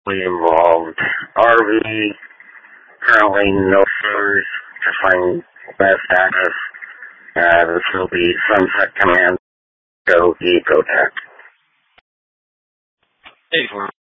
involved. RV, currently no further to find that status. This will be Sunset Command, go Eco Tech. 84.